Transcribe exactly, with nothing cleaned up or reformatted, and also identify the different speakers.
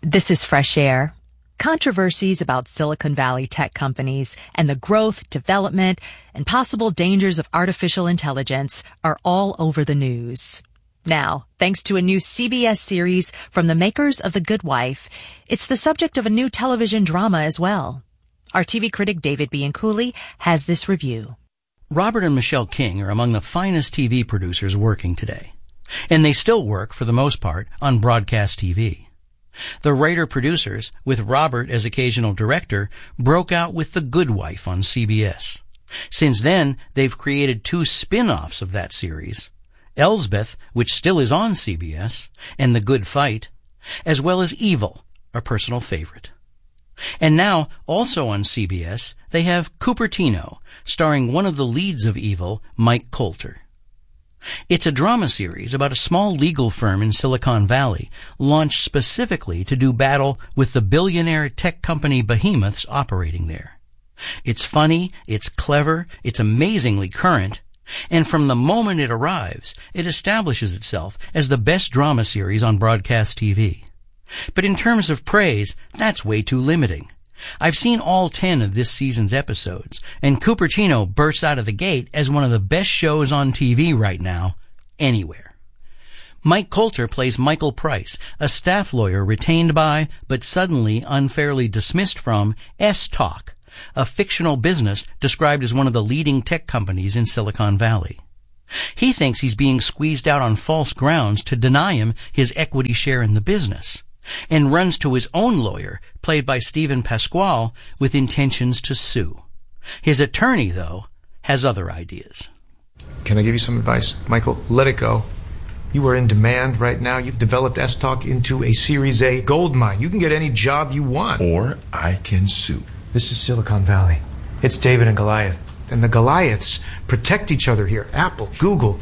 Speaker 1: This is Fresh Air. Controversies about Silicon Valley tech companies and the growth, development, and possible dangers of artificial intelligence are all over the news. Now, thanks to a new C B S series from the makers of The Good Wife, it's the subject of a new television drama as well. Our T V critic David Bianculli has this review.
Speaker 2: Robert and Michelle King are among the finest T V producers working today, and they still work, for the most part, on broadcast T V. The writer-producers, with Robert as occasional director, broke out with The Good Wife on C B S. Since then, they've created two spin-offs of that series, Elsbeth, which still is on C B S, and The Good Fight, as well as Evil, a personal favorite. And now, also on C B S, they have Cupertino, starring one of the leads of Evil, Mike Colter. It's a drama series about a small legal firm in Silicon Valley, launched specifically to do battle with the billionaire tech company behemoths operating there. It's funny, it's clever, it's amazingly current, and from the moment it arrives, it establishes itself as the best drama series on broadcast T V. But in terms of praise, that's way too limiting. I've seen all ten of this season's episodes, and Cupertino bursts out of the gate as one of the best shows on T V right now, anywhere. Mike Colter plays Michael Price, a staff lawyer retained by, but suddenly unfairly dismissed from, S-Talk, a fictional business described as one of the leading tech companies in Silicon Valley. He thinks he's being squeezed out on false grounds to deny him his equity share in the business, and runs to his own lawyer, played by Stephen Pasquale, with intentions to sue. His attorney, though, has other ideas.
Speaker 3: Can I give you some advice? Michael, let it go. You are in demand right now. You've developed S-Talk into a Series A gold mine. You can get any job you want.
Speaker 4: Or I can sue.
Speaker 3: This is Silicon Valley. It's David and Goliath. And the Goliaths protect each other here. Apple, Google,